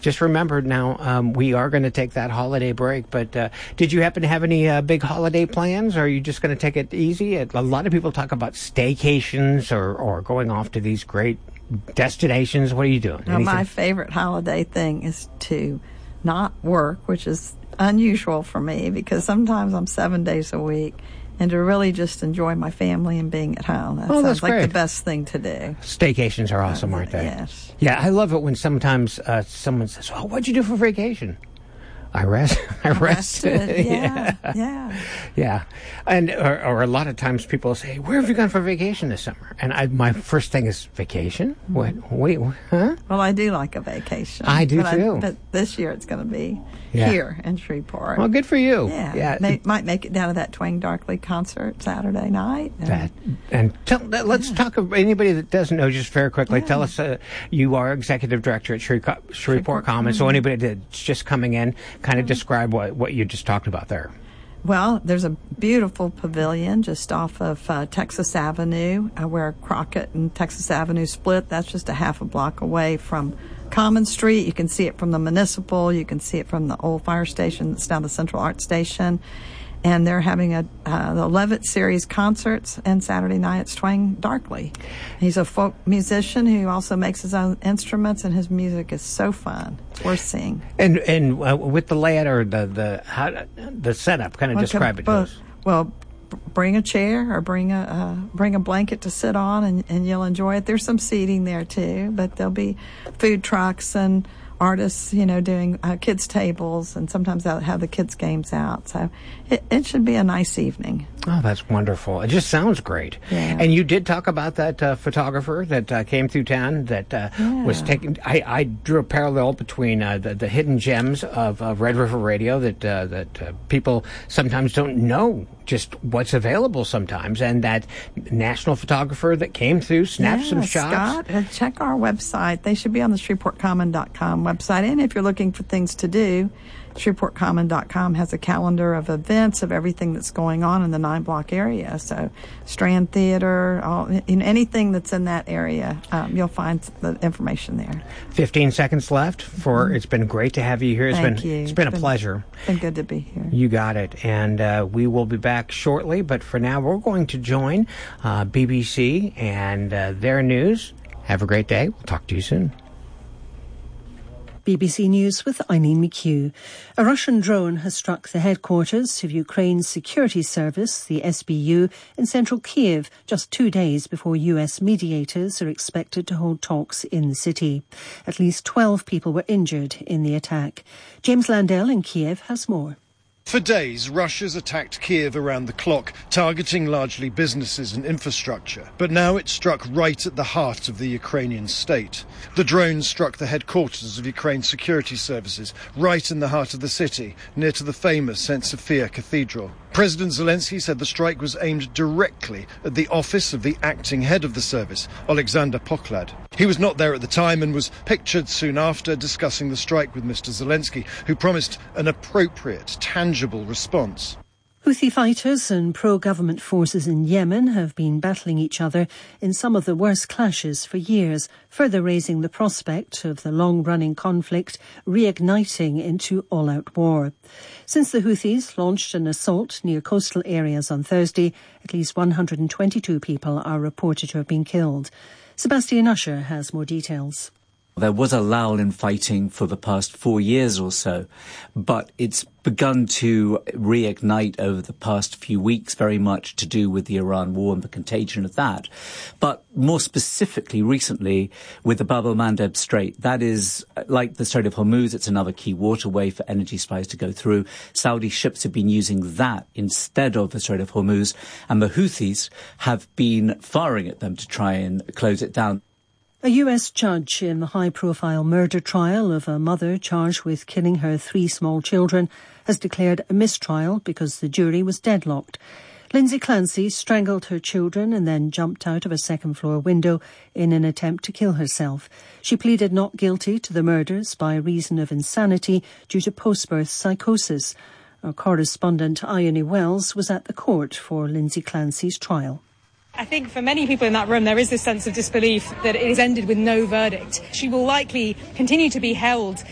just remember now, we are going to take that holiday break, but did you happen to have any big holiday plans, or are you just going to take it easy? A lot of people talk about staycations or going off to these great destinations. What are you doing? Well, my favorite holiday thing is to not work, which is unusual for me because sometimes I'm 7 days a week, and to really just enjoy my family and being at home. That sounds like the best thing to do. Staycations are awesome, aren't they? Yes. Yeah, I love it when sometimes someone says, "Oh, what'd you do for vacation?" I rested. Yeah. And or a lot of times people say, "Where have you gone for vacation this summer?" And my first thing is vacation. What? Wait, huh? Well, I do like a vacation. I do too. But this year it's going to be here in Shreveport. Well, good for you. Yeah. Might make it down to that Twang Darkley concert Saturday night. Let's talk about anybody that doesn't know, just very quickly. Yeah. Tell us, you are executive director at Shreveport Commons. So anybody that's just coming in, kind of describe what you just talked about there. Well, there's a beautiful pavilion just off of Texas Avenue, where Crockett and Texas Avenue split. That's just a half a block away from Common Street. You can see it from the Municipal. You can see it from the old fire station that's now the Central Art Station. And they're having the Levitt Series concerts, and Saturday night it's Twang Darkley. He's a folk musician who also makes his own instruments, and his music is so fun. It's worth seeing. And with the layout or the setup, kind of describe it to us. Well, bring a chair or bring a blanket to sit on, and you'll enjoy it. There's some seating there too, but there'll be food trucks and artists, doing kids' tables, and sometimes they'll have the kids' games out. So it should be a nice evening. Oh, that's wonderful. It just sounds great. Yeah. And you did talk about that photographer that came through town that was taking... I drew a parallel between the hidden gems of Red River Radio that people sometimes don't know just what's available sometimes, and that national photographer that came through, snapped some shots. Scott, check our website. They should be on the ShreveportCommon.com website. And if you're looking for things to do, ShreveportCommon.com has a calendar of events of everything that's going on in the 9-block area. So Strand Theater, anything that's in that area, you'll find the information there. 15 seconds left. It's been great to have you here. Thank you. It's been a pleasure. It's been good to be here. You got it. And we will be back shortly. But for now, we're going to join BBC and their news. Have a great day. We'll talk to you soon. BBC News with Eileen McHugh. A Russian drone has struck the headquarters of Ukraine's security service, the SBU, in central Kiev, just 2 days before US mediators are expected to hold talks in the city. At least 12 people were injured in the attack. James Landell in Kiev has more. For days, Russia's attacked Kiev around the clock, targeting largely businesses and infrastructure. But now it struck right at the heart of the Ukrainian state. The drone struck the headquarters of Ukraine's security services, right in the heart of the city, near to the famous St. Sophia Cathedral. President Zelensky said the strike was aimed directly at the office of the acting head of the service, Alexander Poklad. He was not there at the time and was pictured soon after discussing the strike with Mr. Zelensky, who promised an appropriate, tangible response. Houthi fighters and pro-government forces in Yemen have been battling each other in some of the worst clashes for years, further raising the prospect of the long-running conflict reigniting into all-out war. Since the Houthis launched an assault near coastal areas on Thursday, at least 122 people are reported to have been killed. Sebastian Usher has more details. There was a lull in fighting for the past 4 years or so, but it's begun to reignite over the past few weeks, very much to do with the Iran war and the contagion of that. But more specifically, recently, with the Bab el-Mandeb Strait, that is like the Strait of Hormuz, it's another key waterway for energy supplies to go through. Saudi ships have been using that instead of the Strait of Hormuz, and the Houthis have been firing at them to try and close it down. A US judge in the high-profile murder trial of a mother charged with killing her 3 small children has declared a mistrial because the jury was deadlocked. Lindsay Clancy strangled her children and then jumped out of a second-floor window in an attempt to kill herself. She pleaded not guilty to the murders by reason of insanity due to post-birth psychosis. Our correspondent Ione Wells was at the court for Lindsay Clancy's trial. I think for many people in that room, there is this sense of disbelief that it has ended with no verdict. She will likely continue to be held